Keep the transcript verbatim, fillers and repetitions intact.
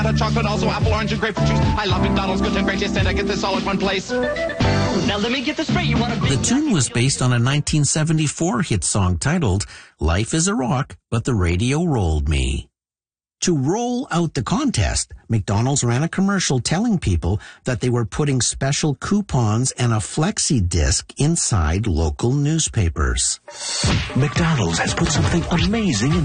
chocolate, also apple, orange, and grapefruit juice. I love McDonald's, good and greatest, and I get this all at one place. Now let me get this straight. You want to be... The tune was based on a nineteen seventy-four hit song titled Life is a Rock, But the Radio Rolled Me. To roll out the contest, McDonald's ran a commercial telling people that they were putting special coupons and a flexi disc inside local newspapers. McDonald's has put something amazing in